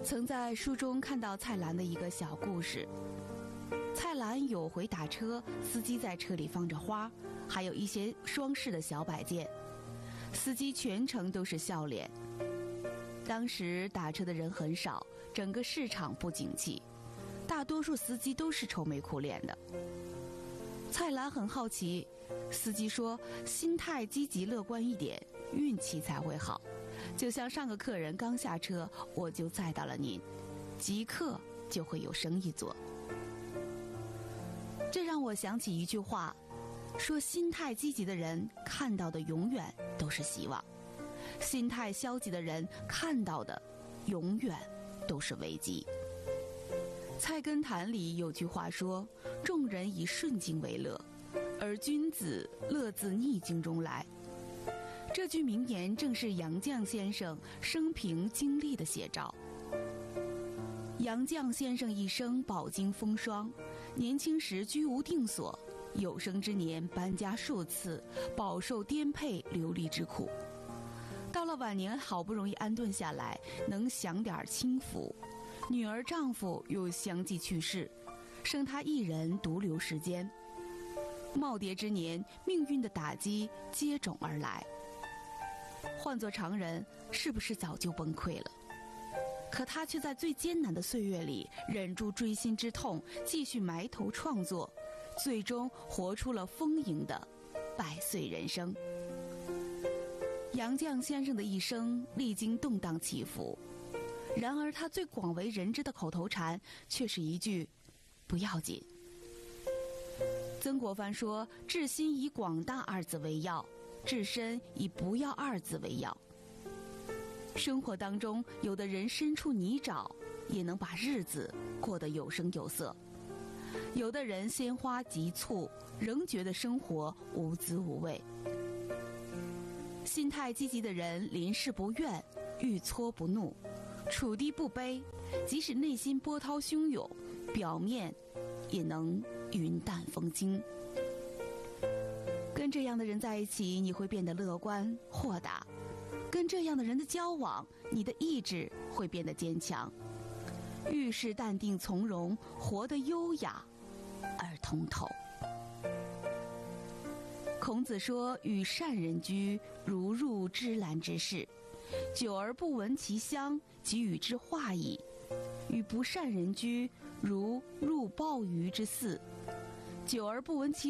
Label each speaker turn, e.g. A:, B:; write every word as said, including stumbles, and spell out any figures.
A: 曾在书中看到蔡澜的一个小故事。蔡澜有回打车，司机在车里放着花，还有一些装饰的小摆件，司机全程都是笑脸。当时打车的人很少，整个市场不景气，大多数司机都是愁眉苦脸的。蔡澜很好奇，司机说心态积极乐观一点，运气才会好。就像上个客人刚下车，我就载到了您，即刻就会有生意做。这让我想起一句话，说心态积极的人看到的永远都是希望，心态消极的人看到的永远都是危机。菜根谭里有句话说，众人以顺境为乐，而君子乐自逆境中来。这句名言正是杨绛先生生平经历的写照。杨绛先生一生饱经风霜，年轻时居无定所，有生之年搬家数次，饱受颠沛流离之苦。到了晚年，好不容易安顿下来，能享点清福，女儿丈夫又相继去世，剩她一人独留世间。耄耋之年，命运的打击接踵而来。换作常人，是不是早就崩溃了？可他却在最艰难的岁月里忍住锥心之痛，继续埋头创作，最终活出了丰盈的百岁人生。杨绛先生的一生历经动荡起伏，然而他最广为人知的口头禅却是一句不要紧。曾国藩说，治心以广大二字为要，治身以不要二字为要。生活当中，有的人身处泥沼，也能把日子过得有声有色；有的人鲜花急促，仍觉得生活无滋无味。心态积极的人，临事不怨，遇挫不怒，处低不卑，即使内心波涛汹涌，表面也能云淡风轻。跟这样的人在一起，你会变得乐观豁达；跟这样的人的交往，你的意志会变得坚强。遇事淡定从容，活得优雅而通透。孔子说，与善人居，如入芝兰之室，久而不闻其香，即与之化矣；与不善人居，如入鲍鱼之肆，久而不闻其